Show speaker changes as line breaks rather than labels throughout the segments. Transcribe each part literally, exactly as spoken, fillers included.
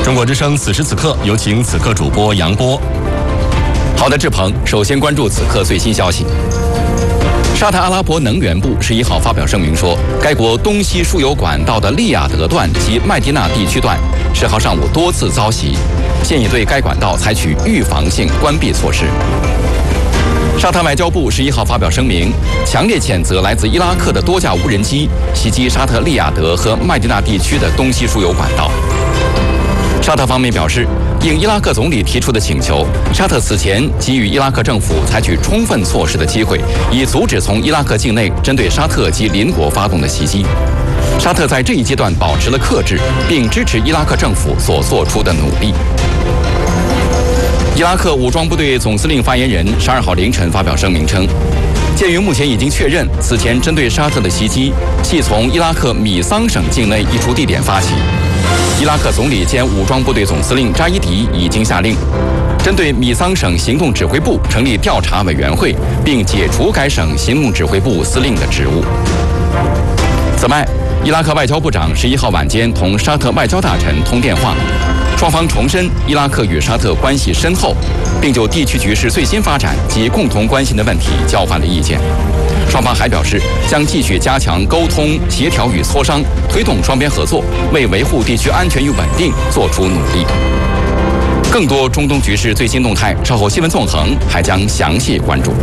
中国之声此时此刻，有请此刻主播杨波。
好的，志鹏，首先关注此刻最新消息。沙特阿拉伯能源部十一号发表声明说，该国东西输油管道的利雅得段及麦地那地区段十号上午多次遭袭，现已对该管道采取预防性关闭措施。沙特外交部十一号发表声明，强烈谴责来自伊拉克的多架无人机袭击沙特利雅得和麦地那地区的东西输油管道。沙特方面表示，应伊拉克总理提出的请求，沙特此前给予伊拉克政府采取充分措施的机会，以阻止从伊拉克境内针对沙特及邻国发动的袭击。沙特在这一阶段保持了克制，并支持伊拉克政府所做出的努力。伊拉克武装部队总司令发言人十二号凌晨发表声明称，鉴于目前已经确认，此前针对沙特的袭击系从伊拉克米桑省境内一处地点发起。伊拉克总理兼武装部队总司令扎伊迪已经下令，针对米桑省行动指挥部成立调查委员会，并解除该省行动指挥部司令的职务。此外，伊拉克外交部长十一号晚间同沙特外交大臣通电话，双方重申伊拉克与沙特关系深厚，并就地区局势最新发展及共同关心的问题交换了意见。双方还表示，将继续加强沟通、协调与磋商，推动双边合作，为维护地区安全与稳定做出努力。更多中东局势最新动态，稍后新闻纵横还将详细关注。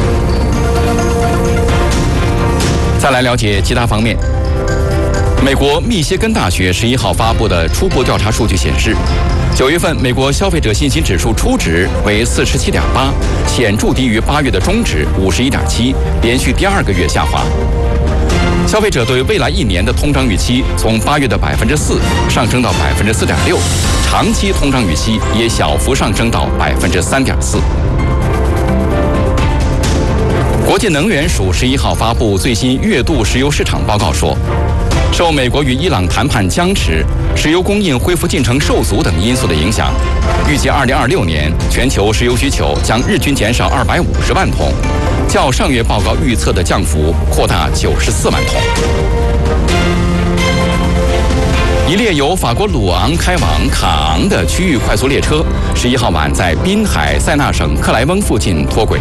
再来了解其他方面。美国密歇根大学十一号发布的初步调查数据显示，九月份美国消费者信心指数初值为四十七点八，显著低于八月的中值五十一点七，连续第二个月下滑。消费者对未来一年的通胀预期从八月的百分之四上升到百分之四点六，长期通胀预期也小幅上升到百分之三点四。国际能源署十一号发布最新月度石油市场报告说，受美国与伊朗谈判僵持、石油供应恢复进程受阻等因素的影响，预计二零二六年全球石油需求将日均减少二百五十万桶，较上月报告预测的降幅扩大九十四万桶。一列由法国鲁昂开往卡昂的区域快速列车十一号晚在滨海塞纳省克莱翁附近脱轨。